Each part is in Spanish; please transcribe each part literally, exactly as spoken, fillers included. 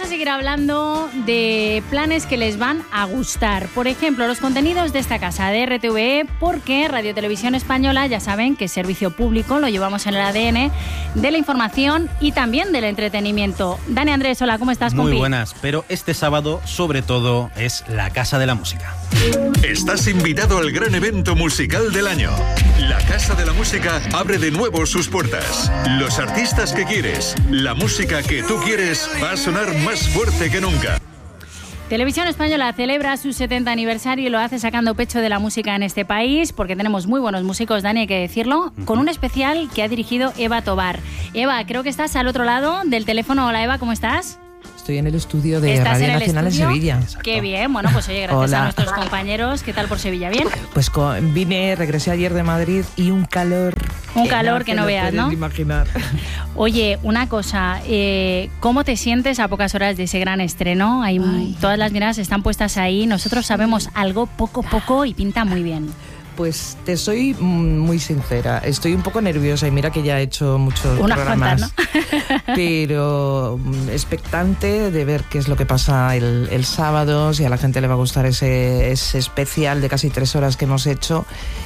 seguir hablando de planes que les van a gustar. Por ejemplo, los contenidos de esta casa de R T V E, porque Radio Televisión Española, ya saben que es servicio público, lo llevamos en el A D N de la información y también del entretenimiento. Dani Andrés, hola, ¿cómo estás, compi? Muy buenas, pero este sábado, sobre todo, es la Casa de la Música. Estás invitado al gran evento musical del año. La Casa de la Música abre de nuevo sus puertas. Los artistas que quieres, la música que tú quieres, va a sonar más fuerte que nunca. Televisión Española celebra su setenta aniversario y lo hace sacando pecho de la música en este país, porque tenemos muy buenos músicos, Dani, hay que decirlo, con un especial que ha dirigido Eva Tobar. Eva, creo que estás al otro lado del teléfono. Hola, Eva, ¿cómo estás? Estoy en el estudio de Radio en Nacional estudio? en Sevilla. Exacto. Qué bien, bueno, pues oye, gracias Hola. a nuestros compañeros. ¿Qué tal por Sevilla? ¿Bien? Pues con, vine, regresé ayer de Madrid y un calor... Un calor que no, que no veas, ¿no? Imaginar. Oye, una cosa, eh, ¿cómo te sientes a pocas horas de ese gran estreno? Hay, todas las miradas están puestas ahí, nosotros sabemos algo poco poco y pinta muy bien. Pues te soy muy sincera, estoy un poco nerviosa y mira que ya he hecho muchos Unas programas, cuantas, ¿no? Pero expectante de ver qué es lo que pasa el, el sábado, si a la gente le va a gustar ese, ese especial de casi tres horas que hemos hecho.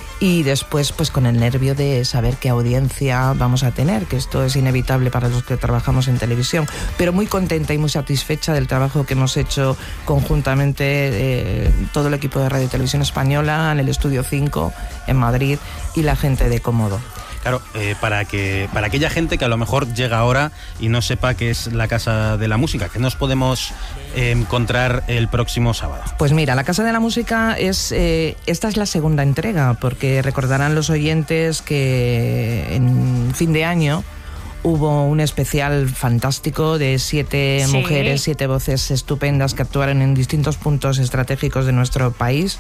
Y después, pues con el nervio de saber qué audiencia vamos a tener, que esto es inevitable para los que trabajamos en televisión, pero muy contenta y muy satisfecha del trabajo que hemos hecho conjuntamente eh, todo el equipo de Radio Televisión Española en el Estudio cinco en Madrid y la gente de Cómodo. Claro, eh, para que para aquella gente que a lo mejor llega ahora y no sepa qué es la Casa de la Música, ¿qué nos podemos eh, encontrar el próximo sábado? Pues mira, la Casa de la Música es eh, esta es la segunda entrega, porque recordarán los oyentes que en fin de año hubo un especial fantástico de siete sí. mujeres, siete voces estupendas que actuaron en distintos puntos estratégicos de nuestro país.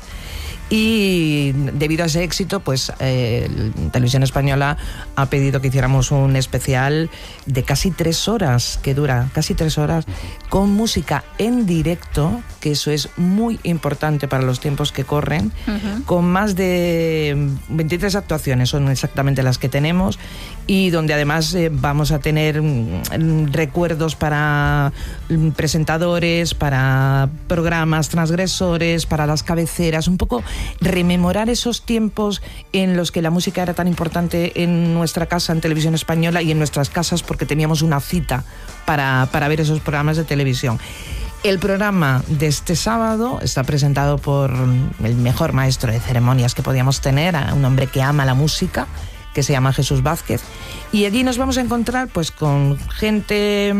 Y debido a ese éxito, pues eh, Televisión Española ha pedido que hiciéramos un especial de casi tres horas, que dura casi tres horas, con música en directo, que eso es muy importante para los tiempos que corren, uh-huh. con más de veintitrés actuaciones, son exactamente las que tenemos, y donde además eh, vamos a tener mm, recuerdos para mm, presentadores, para programas transgresores, para las cabeceras, un poco rememorar esos tiempos en los que la música era tan importante en nuestra casa, en Televisión Española, y en nuestras casas porque teníamos una cita para, para ver esos programas de televisión. El programa de este sábado está presentado por el mejor maestro de ceremonias que podíamos tener, un hombre que ama la música, que se llama Jesús Vázquez, y allí nos vamos a encontrar pues con gente...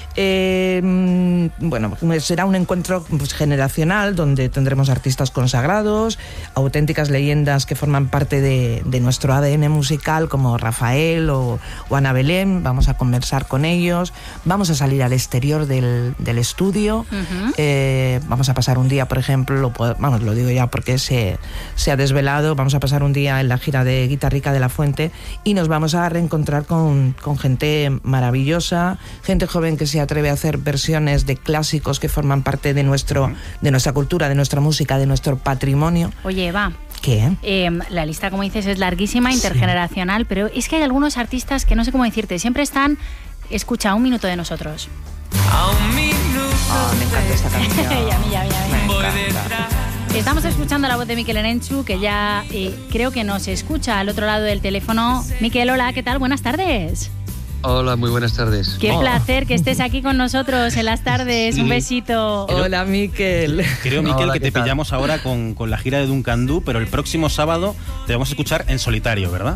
Eh, bueno, será un encuentro pues, generacional donde tendremos artistas consagrados, auténticas leyendas que forman parte de, de nuestro A D N musical, como Rafael o, o Ana Belén. Vamos a conversar con ellos, vamos a salir al exterior del, del estudio, uh-huh. eh, vamos a pasar un día, por ejemplo, lo, vamos, lo digo ya porque se, se ha desvelado, vamos a pasar un día en la gira de Guitarrica de la Fuente y nos vamos a reencontrar con, con gente maravillosa, gente joven que se ha atreve a hacer versiones de clásicos que forman parte de nuestro de nuestra cultura, de nuestra música, de nuestro patrimonio. Oye, Eva, ¿qué? Eh, la lista, como dices, es larguísima, intergeneracional, sí. Pero es que hay algunos artistas que no sé cómo decirte, siempre están, escucha, un minuto de nosotros. A un minuto. Oh, me encanta esta canción. ya, ya, ya, ya. Me encanta. Estamos escuchando la voz de Mikel Erenchu, que ya eh, creo que nos escucha al otro lado del teléfono. Mikel, hola, ¿qué tal? Buenas tardes. Hola, muy buenas tardes. Qué oh. placer que estés aquí con nosotros en las tardes. Sí. Un besito. Hola, Mikel. Creo, Mikel, Hola, que te tal? pillamos ahora con, con la gira de Duncan Du, pero el próximo sábado te vamos a escuchar en solitario, ¿verdad?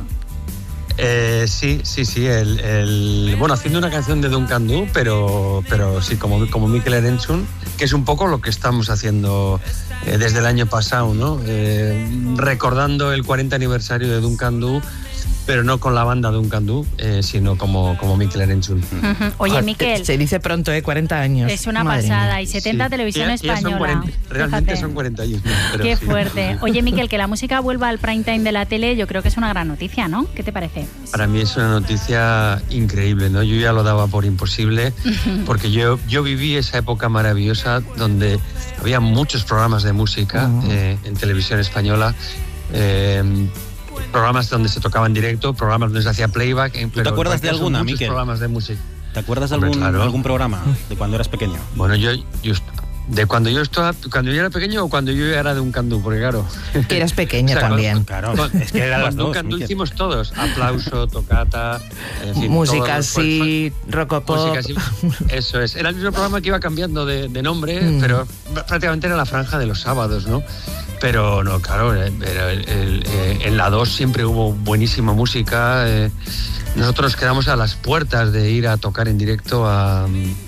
Eh, sí, sí, sí. El, el, bueno, haciendo una canción de Duncan Du, pero, pero sí, como, como Mikel Erenchu, que es un poco lo que estamos haciendo eh, desde el año pasado, ¿no? Eh, recordando el cuarenta aniversario de Duncan Du, pero no con la banda Duncan Du, eh, sino como, como Mikel Erenchu. Uh-huh. Oye, Mikel, se dice pronto, ¿eh? cuarenta años. Es una Madre pasada. mía. Y setenta sí. Televisión ya, Española. Ya son cuarenta, realmente Fíjate. son cuarenta años. Pero Qué sí. fuerte. Oye, Mikel, que la música vuelva al prime time de la tele, yo creo que es una gran noticia, ¿no? ¿Qué te parece? Para mí es una noticia increíble, ¿no? Yo ya lo daba por imposible, porque yo, yo viví esa época maravillosa donde había muchos programas de música uh-huh. eh, en Televisión Española. Eh, programas donde se tocaba en directo, programas donde se hacía playback. ¿Tú te acuerdas de alguna, muchos Mikel? Programas de música. ¿Te acuerdas de Hombre, algún, claro. algún programa de cuando eras pequeño? Bueno, yo, yo de cuando yo estaba, cuando yo era pequeño o cuando yo era de un candú, porque claro. Que eras pequeño O sea, también. Claro, es que eran las Cuando un dos. candú Miquel. hicimos todos, aplauso, tocata, en fin, Música todos los- así, rocopop. Música así, eso es. Era el mismo programa que iba cambiando de, de nombre, Mm. pero prácticamente era la franja de los sábados, ¿no? Pero no, claro, era el- el- eh, en la dos siempre hubo buenísima música. eh, nosotros quedamos a las puertas de ir a tocar en directo a...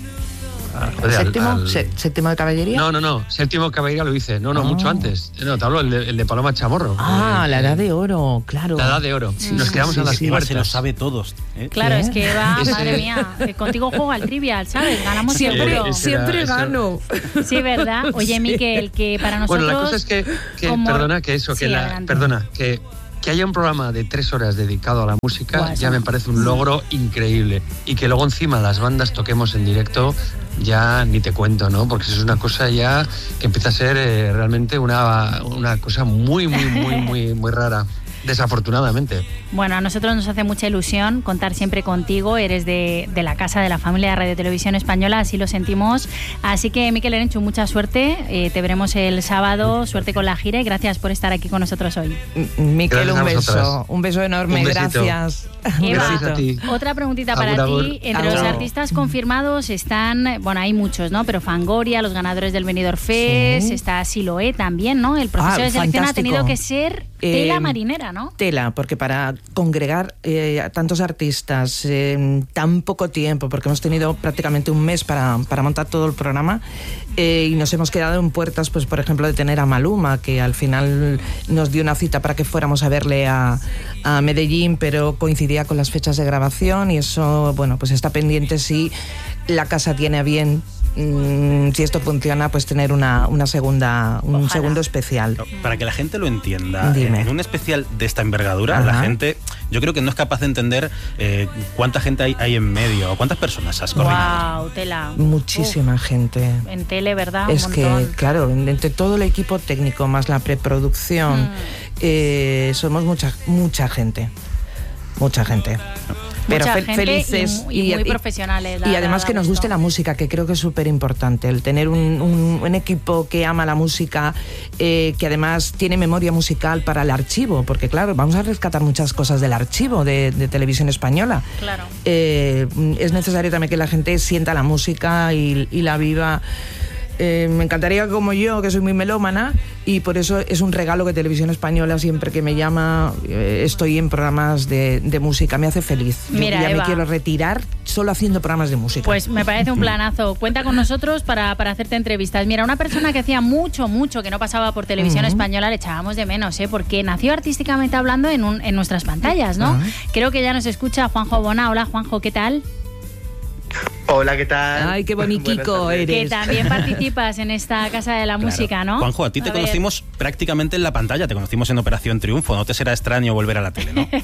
a- joder, al- ¿Séptimo? al- Se- ¿Séptimo de caballería? No, no, no. Séptimo Caballería lo hice. No, no, Ah. mucho antes. No, te hablo el de, el de Paloma Chamorro. Ah, Eh, la edad de oro, claro. La edad de oro. Sí, Nos sí, quedamos sí, a las sí. Eva puertas. se lo sabe todos. ¿eh? Claro, ¿Qué? es que va, Ese- madre mía, eh, contigo juego al trivial, ¿sabes? Ganamos Sí, seguro. ese era- Siempre ese era- gano. Sí, ¿verdad? Oye, Miquel, que para nosotros... Bueno, la cosa es que, que como- perdona, que eso, que Sí, la, adelante. perdona, que, que haya un programa de tres horas dedicado a la música Guau, ya eso. me parece un logro increíble. Y que luego encima las bandas toquemos en directo, ya ni te cuento, ¿no? Porque eso es una cosa ya que empieza a ser eh, realmente una, una cosa muy, muy, muy, muy, muy rara. Desafortunadamente. Bueno, a nosotros nos hace mucha ilusión contar siempre contigo. Eres de, de la casa de la familia de Radio Televisión Española, así lo sentimos. Así que, Miquel Erenchu, mucha suerte. Eh, te veremos el sábado. Suerte con la gira y gracias por estar aquí con nosotros hoy. Miquel, Gracias a un beso. vosotras. Un beso enorme, Un besito. gracias. Eva, Gracias a ti. otra preguntita Agur, para agur. ti. Entre Agur. los artistas confirmados están, bueno, hay muchos, ¿no? Pero Fangoria, los ganadores del Benidorm Fest, Sí. está Siloé también, ¿no? El proceso Ah, de selección ha fantástico. tenido que ser tela Eh, marinera, ¿no? Tela, porque para congregar eh, a tantos artistas en tan poco tiempo, porque hemos tenido prácticamente un mes para, para montar todo el programa, eh, y nos hemos quedado en puertas, pues por ejemplo, de tener a Maluma, que al final nos dio una cita para que fuéramos a verle a, a Medellín, pero coincidía con las fechas de grabación y eso, bueno, pues está pendiente si la casa tiene a bien, mm, si esto funciona, pues tener una, una segunda, un Ojalá. segundo especial. Para que la gente lo entienda, Dime. en un especial de esta envergadura, Ajá. la gente, yo creo que no es capaz de entender eh, cuánta gente hay, hay en medio, o cuántas personas has coordinado. Wow, tela. Muchísima gente. Uf, en tele, ¿verdad? Es Un que, montón. claro, entre todo el equipo técnico más la preproducción, Mm. eh, somos mucha mucha gente. Mucha gente. Pero Mucha fel- gente felices y mu- y muy profesionales, da- y además da que nos gusto. guste la música, que creo que es súper importante. El tener un, un- un equipo que ama la música, eh, que además tiene memoria musical para el archivo, porque claro, vamos a rescatar muchas cosas del archivo de, de Televisión Española. Claro. Eh, es necesario también que la gente sienta la música y, y la viva. Eh, me encantaría como yo, que soy muy melómana, y por eso es un regalo que Televisión Española, siempre que me llama, eh, estoy en programas de, de música, me hace feliz. Yo Mira, ya Eva. me quiero retirar solo haciendo programas de música. Pues me parece un planazo. Cuenta con nosotros para, para hacerte entrevistas. Mira, una persona que hacía mucho, mucho que no pasaba por Televisión Ujú. Española le echábamos de menos, ¿eh? Porque nació artísticamente hablando en, un, en nuestras pantallas, ¿no? Ajá. Creo que ya nos escucha Juanjo Bona. Hola, Juanjo, ¿qué tal? Hola, ¿qué tal? Ay, qué boniquico Buenas tardes. Que eres. también participas en esta Casa de la Claro. Música, ¿no? Juanjo, a ti te A ver. conocimos prácticamente en la pantalla, te conocimos en Operación Triunfo, no te será extraño volver a la tele, ¿no?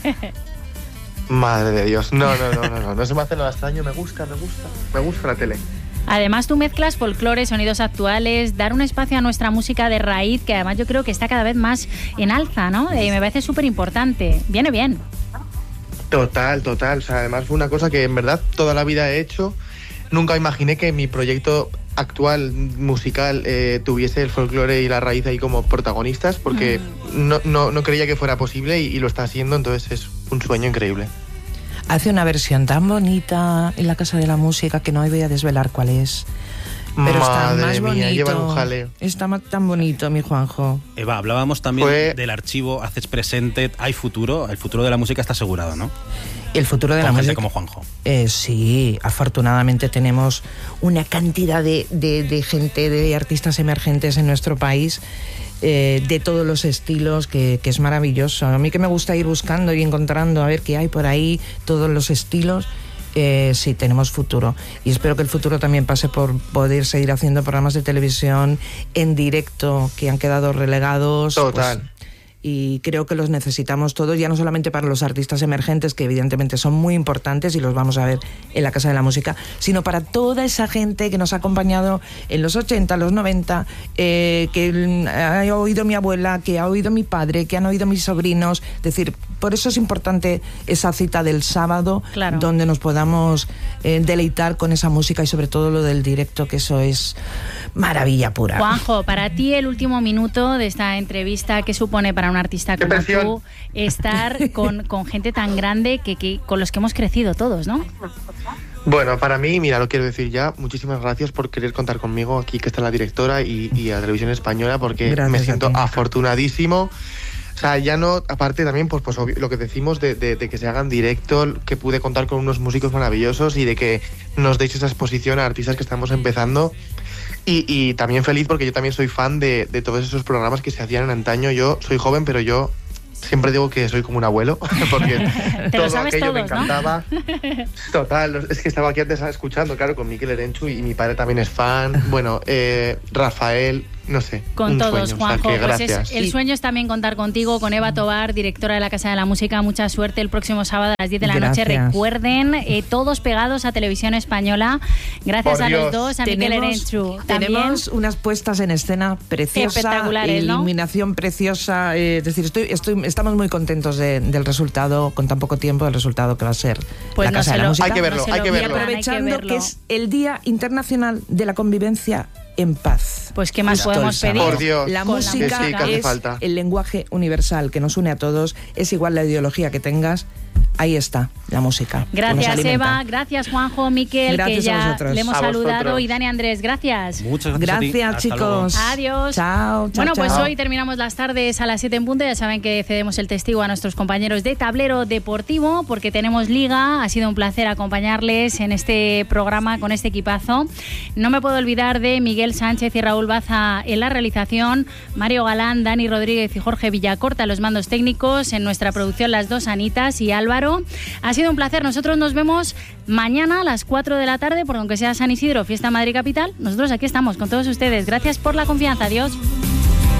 Madre de Dios. No, no, no, no, no. No se me hace nada extraño. Me gusta, me gusta. Me gusta la tele. Además, tú mezclas folclore, sonidos actuales, dar un espacio a nuestra música de raíz, que además yo creo que está cada vez más en alza, ¿no? Eh, me parece súper importante. Viene bien. Total, total. O sea, además fue una cosa que en verdad toda la vida he hecho. Nunca imaginé que mi proyecto actual musical eh, tuviese el folclore y la raíz ahí como protagonistas, porque no, no, no creía que fuera posible y, y lo está haciendo, entonces es un sueño increíble. Hace una versión tan bonita en la Casa de la Música que no voy a desvelar cuál es. Pero está Madre más mía, bonito. llevan un jaleo. Está ma- tan bonito, mi Juanjo. Eva, hablábamos también Fue- del archivo Haces Presente, hay futuro, el futuro de la música está asegurado, ¿no? El futuro de Con la gente música. como Juanjo. Eh, sí, afortunadamente tenemos una cantidad de, de- de gente, de artistas emergentes en nuestro país, eh, de todos los estilos, que, que es maravilloso. A mí que me gusta ir buscando y encontrando a ver qué hay por ahí, todos los estilos. Eh, sí, tenemos futuro. Y espero que el futuro también pase por poder seguir haciendo programas de televisión en directo que han quedado relegados. Total. Pues, y creo que los necesitamos todos, ya no solamente para los artistas emergentes, que evidentemente son muy importantes y los vamos a ver en la Casa de la Música, sino para toda esa gente que nos ha acompañado en los ochenta, los noventa, eh, que ha oído mi abuela, que ha oído mi padre, que han oído mis sobrinos. Es decir, por eso es importante esa cita del sábado, claro, donde nos podamos eh, deleitar con esa música y sobre todo lo del directo, que eso es maravilla pura. Juanjo, para ti el último minuto de esta entrevista, ¿qué supone para un artista como tú estar con, con gente tan grande que, que con los que hemos crecido todos, ¿no? Bueno, para mí, mira, lo quiero decir ya, muchísimas gracias por querer contar conmigo aquí, que está la directora y, y a Televisión Española, porque gracias, me siento afortunadísimo. O sea, ya no, aparte también, pues, pues obvio, lo que decimos de, de, de que se hagan directo, que pude contar con unos músicos maravillosos y de que nos deis esa exposición a artistas que estamos empezando. Y, y también feliz porque yo también soy fan de, de todos esos programas que se hacían en antaño. Yo soy joven, pero yo siempre digo que soy como un abuelo, porque todo aquello todos, me encantaba. ¿No? Total, es que estaba aquí antes escuchando, claro, con Mikel Erenchu, y mi padre también es fan. Bueno, eh, Rafael, no sé. Con todos, sueño, Juanjo. O sea, pues es, el sueño es también contar contigo, con Eva Tobar, directora de la Casa de la Música. Mucha suerte el próximo sábado a las diez de la gracias. noche. Recuerden, eh, todos pegados a Televisión Española. Gracias Por a Dios. los dos, a Mikel Erenchu. Tenemos unas puestas en escena preciosas, espectaculares, ¿no? Iluminación preciosa. Eh, es decir, estoy, estoy, estamos muy contentos de, del resultado, con tan poco tiempo, del resultado que va a ser pues la no Casa de lo, la Música. Hay que verlo, no hay que verlo. Y aprovechando que, que es el Día Internacional de la Convivencia en Paz. Pues qué más Justo podemos pedir. Por Dios. La música sí, que es falta. el lenguaje universal que nos une a todos. Es igual la ideología que tengas. Ahí está la música. Gracias, Eva. Gracias, Juanjo, Miquel, gracias que ya a le hemos a saludado. vosotros. Y Dani Andrés, gracias. Muchas gracias. Gracias, chicos. Adiós. Chao, chao. Bueno, pues chao. hoy terminamos las tardes a las siete en punto. Ya saben que cedemos el testigo a nuestros compañeros de Tablero Deportivo, porque tenemos liga. Ha sido un placer acompañarles en este programa con este equipazo. No me puedo olvidar de Miguel Sánchez y Raúl Baza en la realización, Mario Galán, Dani Rodríguez y Jorge Villacorta, los mandos técnicos. En nuestra producción, las dos Anitas y Álvaro. Ha sido un placer. Nosotros nos vemos mañana a las cuatro de la tarde, porque aunque sea San Isidro, fiesta Madrid Capital, nosotros aquí estamos con todos ustedes. Gracias por la confianza. Adiós.